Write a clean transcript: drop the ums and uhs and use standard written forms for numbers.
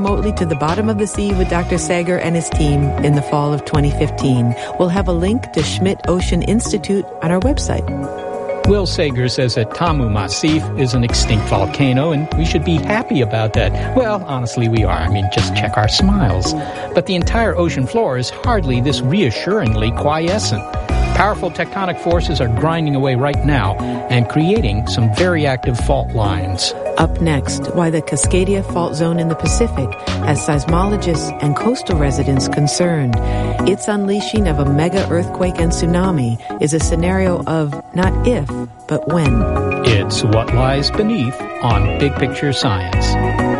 remotely to the bottom of the sea with Dr. Sager and his team in the fall of 2015. We'll have a link to Schmidt Ocean Institute on our website. Will Sager says that Tamu Massif is an extinct volcano, and we should be happy about that. Well, honestly, we are. I mean, just check our smiles. But the entire ocean floor is hardly this reassuringly quiescent. Powerful tectonic forces are grinding away right now and creating some very active fault lines. Up next, why the Cascadia Fault Zone in the Pacific has seismologists and coastal residents concerned. Its unleashing of a mega earthquake and tsunami is a scenario of not if, but when. It's What Lies Beneath on Big Picture Science.